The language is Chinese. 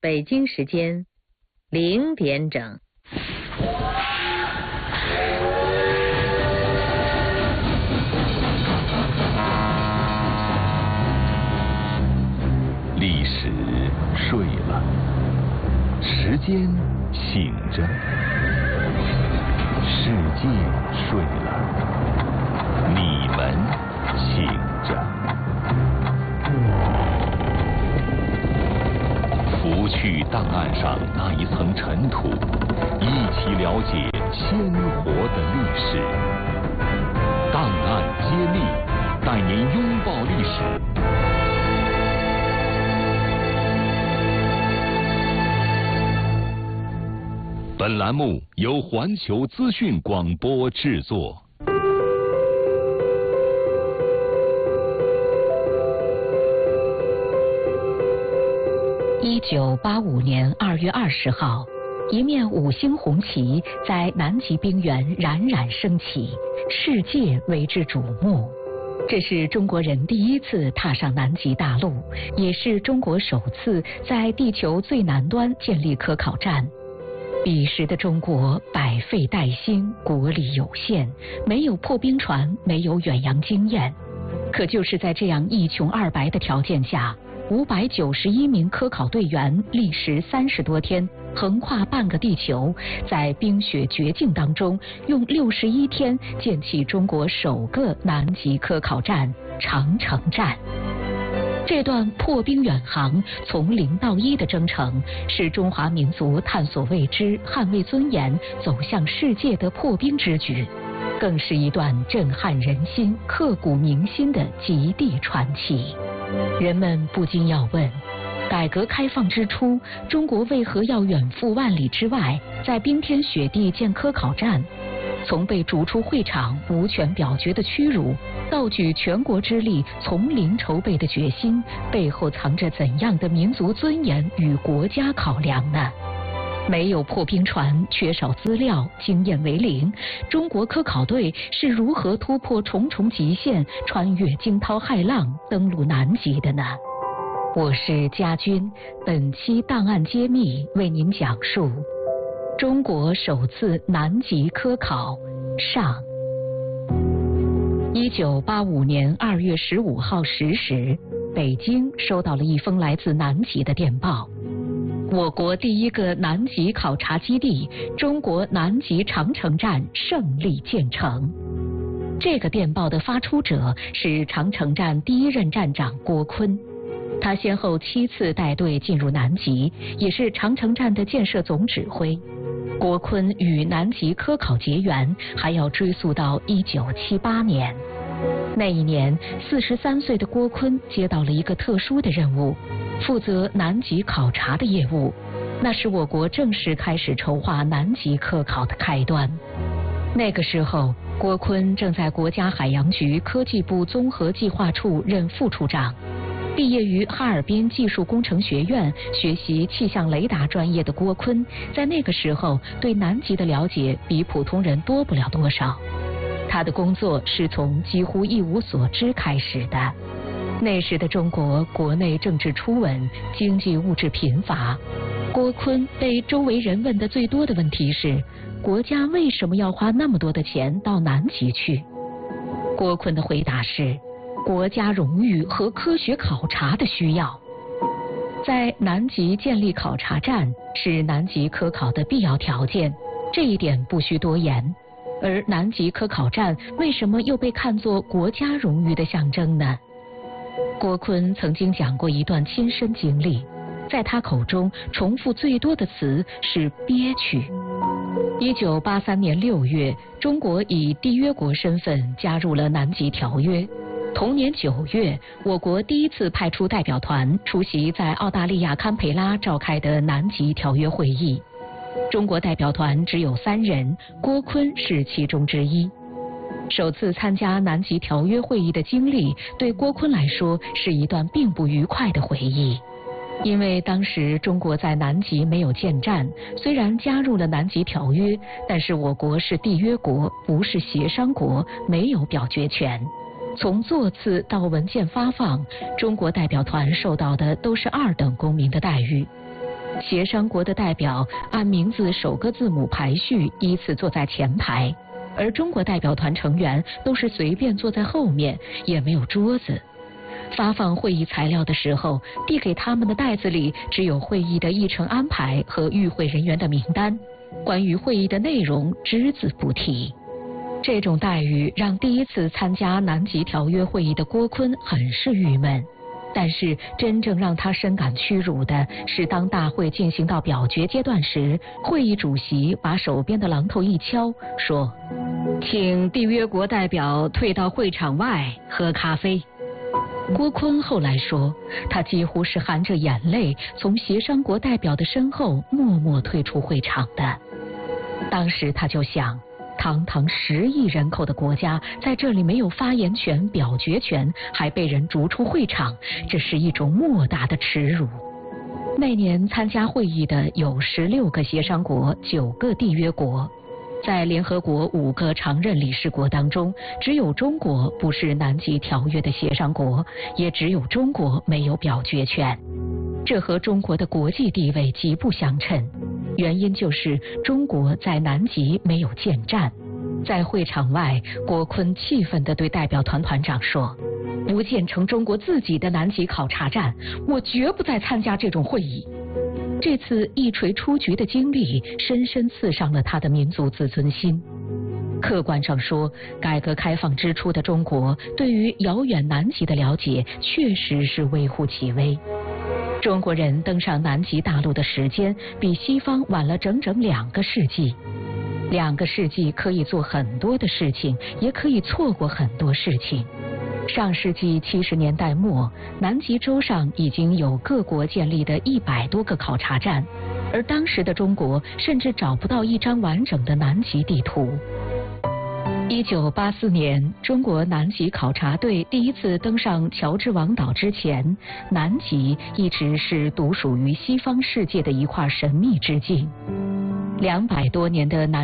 北京时间0点整。 历史睡了，时间醒着，世界睡了，你们醒着。拂去档案上那一层尘土，一起了解鲜活的历史。档案揭秘，带您拥抱历史。本栏目由环球资讯广播制作。 1985年2月20号，一面5星红旗在南极冰原冉冉升起，世界为之瞩目。这是中国人第一次踏上南极大陆，也是中国首次在地球最南端建立科考站。彼时的中国百废待兴，国力有限，没有破冰船，没有远洋经验。可就是在这样一穷二白的条件下，591名科考队员历时30多天，横跨半个地球，在冰雪绝境当中，用61天建起中国首个南极科考站——长城站。这段破冰远航从0到1的征程，是中华民族探索未知、捍卫尊严、走向世界的破冰之举，更是一段震撼人心、刻骨铭心的极地传奇。人们不禁要问，改革开放之初，中国为何要远赴万里之外，在冰天雪地建科考站？从被逐出会场、无权表决的屈辱，到举全国之力从零筹备的决心，背后藏着怎样的民族尊严与国家考量呢？没有破冰船，缺少资料，经验为零，中国科考队是如何突破重重极限，穿越惊涛骇浪，登陆南极的呢？我是佳君，本期档案揭秘为您讲述中国首次南极科考上。1985年2月15号10时，北京收到了一封来自南极的电报。我国第一个南极考察基地中国南极长城站胜利建成。这个电报的发出者是长城站第一任站长郭坤，他先后7次带队进入南极，也是长城站的建设总指挥。郭坤与南极科考结缘，还要追溯到1978年。那一年，43岁的郭坤接到了一个特殊的任务，负责南极考察的业务。那是我国正式开始筹划南极科考的开端。那个时候，郭坤正在国家海洋局科技部综合计划处任副处长。毕业于哈尔滨技术工程学院，学习气象雷达专业的郭坤，在那个时候对南极的了解比普通人多不了多少。他的工作是从几乎一无所知开始的。那时的中国国内政治初稳，经济物质贫乏。郭坤被周围人问的最多的问题是：国家为什么要花那么多的钱到南极去？郭坤的回答是：国家荣誉和科学考察的需要。在南极建立考察站是南极科考的必要条件，这一点不需多言。而南极科考站为什么又被看作国家荣誉的象征呢？郭坤曾经讲过一段亲身经历，在他口中重复最多的词是憋屈。1983年6月，中国以缔约国身份加入了南极条约。同年9月，我国第一次派出代表团出席在澳大利亚堪培拉召开的南极条约会议。中国代表团只有3人，郭坤是其中之一。首次参加南极条约会议的经历，对郭坤来说是一段并不愉快的回忆。因为当时中国在南极没有建站，虽然加入了南极条约，但是我国是缔约国，不是协商国，没有表决权。从座次到文件发放，中国代表团受到的都是2等公民的待遇。 协商国的代表按名字首个字母排序，依次坐在前排，而中国代表团成员都是随便坐在后面，也没有桌子。发放会议材料的时候，递给他们的袋子里只有会议的议程安排和与会人员的名单，关于会议的内容只字不提。这种待遇让第一次参加南极条约会议的郭坤很是郁闷。但是真正让他深感屈辱的是，当大会进行到表决阶段时，会议主席把手边的榔头一敲，说：“请缔约国代表退到会场外喝咖啡。”郭坤后来说，他几乎是含着眼泪从协商国代表的身后默默退出会场的。当时他就想，堂堂10亿人口的国家，在这里没有发言权、表决权，还被人逐出会场，这是一种莫大的耻辱。那年参加会议的有16个协商国、9个缔约国。在联合国5个常任理事国当中，只有中国不是南极条约的协商国，也只有中国没有表决权。这和中国的国际地位极不相称，原因就是中国在南极没有建站。在会场外，郭坤气愤地对代表团团长说：“不建成中国自己的南极考察站，我绝不再参加这种会议。”这次一锤出局的经历，深深刺伤了他的民族自尊心。客观上说，改革开放之初的中国对于遥远南极的了解确实是微乎其微。中国人登上南极大陆的时间比西方晚了整整2个世纪。2个世纪可以做很多的事情，也可以错过很多事情。上世纪70年代末，南极洲上已经有各国建立的100多个考察站，而当时的中国甚至找不到一张完整的南极地图。1984年，中国南极考察队第一次登上乔治王岛之前，南极一直是独属于西方世界的一块神秘之境。200多年的南